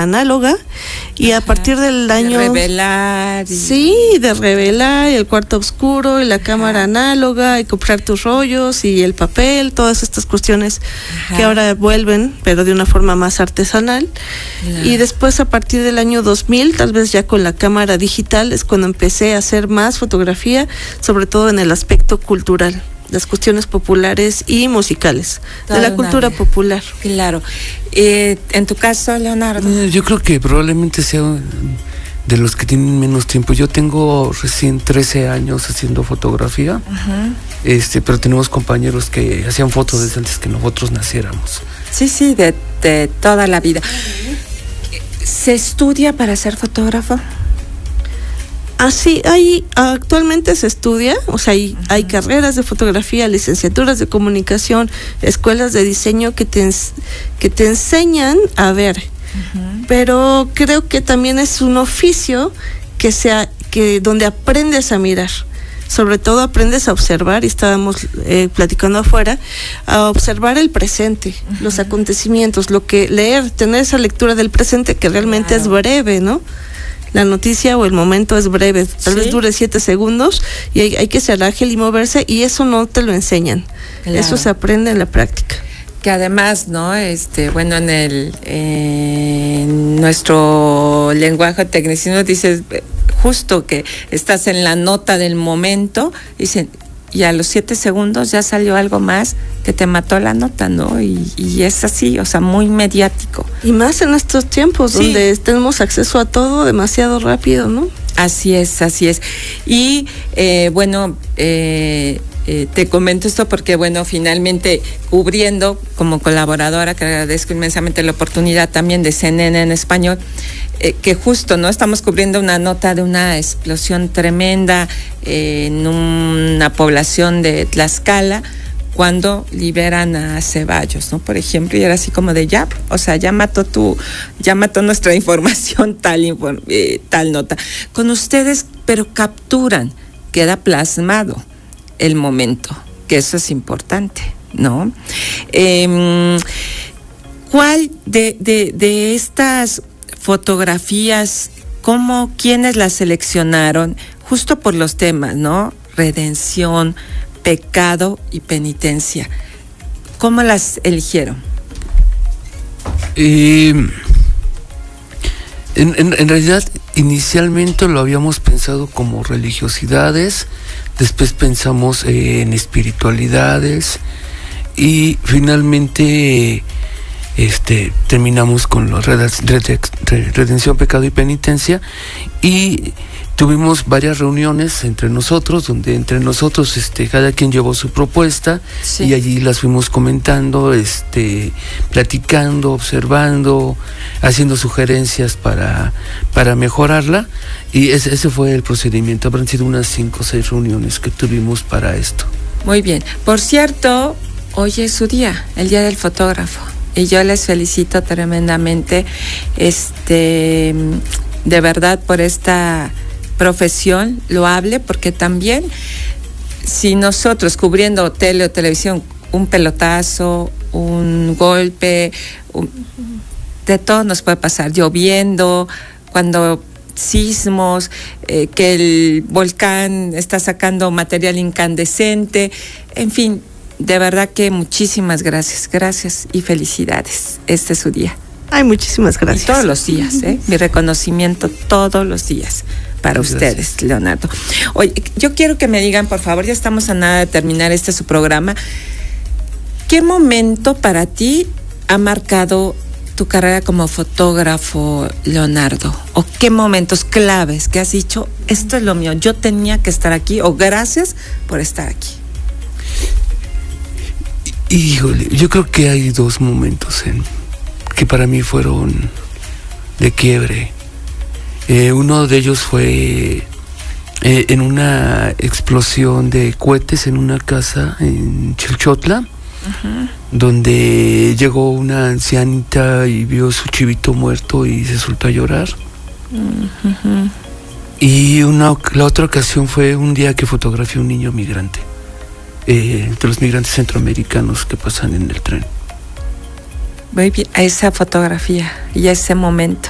cámara análoga, y a partir del año... De revelar. Sí, de revelar, el cuarto oscuro, y la cámara análoga, y comprar tus rollos, y el papel, todas estas cuestiones que ahora vuelven, pero de una forma más artesanal. Y después, a partir del año 2000, tal vez ya con la cámara digital, es cuando empecé a hacer más fotografía, sobre todo en el aspecto cultural, las cuestiones populares y musicales, de la cultura popular. Claro. En tu caso, Leonardo. Yo creo que probablemente sea de los que tienen menos tiempo. Yo tengo recién 13 años haciendo fotografía, pero tenemos compañeros que hacían fotos desde antes que nosotros naciéramos. Sí, de toda la vida. ¿Se estudia para ser fotógrafo? Así, actualmente se estudia, o sea, hay carreras de fotografía, licenciaturas de comunicación, escuelas de diseño que te enseñan a ver, pero creo que también es un oficio donde aprendes a mirar. Sobre todo aprendes a observar, y estábamos platicando afuera, a observar el presente, los acontecimientos, tener esa lectura del presente que realmente es breve, ¿no? La noticia o el momento es breve, tal vez dure 7 segundos, y hay que ser ágil y moverse, y eso no te lo enseñan. Claro. Eso se aprende en la práctica. Que además, ¿no? Bueno, en nuestro lenguaje tecnicismo dices justo que estás en la nota del momento, dicen, y a los 7 segundos ya salió algo más que te mató la nota, ¿no? Y es así, o sea, muy mediático. Y más en estos tiempos donde tenemos acceso a todo demasiado rápido, ¿no? Así es. Y te comento esto porque, finalmente cubriendo como colaboradora, que agradezco inmensamente la oportunidad también de CNN en español, que justo, ¿no? Estamos cubriendo una nota de una explosión tremenda en una población de Tlaxcala, cuando liberan a Ceballos, ¿no? Por ejemplo, y era así como de ya mató nuestra información tal nota. Con ustedes, pero capturan, queda plasmado el momento, que eso es importante, ¿no? ¿Cuál de estas fotografías, quiénes las seleccionaron? Justo por los temas, ¿no? Redención, pecado y penitencia. ¿Cómo las eligieron? En realidad, inicialmente lo habíamos pensado como religiosidades, después pensamos en espiritualidades, y finalmente terminamos con la redención, pecado y penitencia, y tuvimos varias reuniones entre nosotros, donde entre nosotros cada quien llevó su propuesta, y allí las fuimos comentando, platicando, observando, haciendo sugerencias para mejorarla, y ese fue el procedimiento. Habrán sido unas 5 o 6 reuniones que tuvimos para esto. Muy bien. Por cierto, hoy es su día, el Día del Fotógrafo, y yo les felicito tremendamente, de verdad, por esta profesión loable, porque también si nosotros cubriendo tele o televisión, un pelotazo, un golpe, de todo nos puede pasar, lloviendo, cuando sismos, que el volcán está sacando material incandescente, en fin, de verdad que muchísimas gracias y felicidades. Este es su día. Ay, muchísimas gracias. Y todos los días, mi reconocimiento todos los días para ustedes, Leonardo. Oye, yo quiero que me digan, por favor, ya estamos a nada de terminar su programa, ¿qué momento para ti ha marcado tu carrera como fotógrafo, Leonardo? ¿O qué momentos claves que has dicho, esto es lo mío, yo tenía que estar aquí, o gracias por estar aquí? Híjole, yo creo que hay 2 momentos que para mí fueron de quiebre. Uno de ellos fue en una explosión de cohetes en una casa en Chilchotla, donde llegó una ancianita y vio su chivito muerto y se soltó a llorar. Y la otra ocasión fue un día que fotografié a un niño migrante, de los migrantes centroamericanos que pasan en el tren. Muy bien, a esa fotografía y a ese momento.